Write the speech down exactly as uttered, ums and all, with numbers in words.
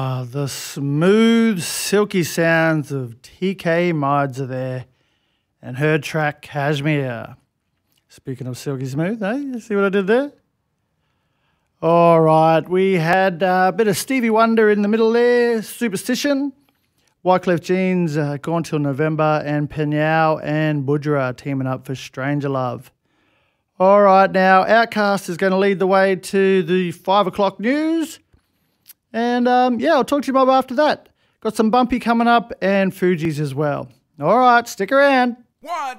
Ah, the smooth, silky sounds of T K Mides are there and her track Kashmir. Speaking of silky smooth, eh? You see what I did there? All right, we had a bit of Stevie Wonder in the middle there, Superstition. Wyclef Jeans, uh, Gone Till November, and Penyao and Budra teaming up for Stranger Love. All right, now Outcast is going to lead the way to the five o'clock news. And um, yeah, I'll talk to you, Bob, after that. Got some Bumpy coming up and Fugees as well. All right, stick around. One,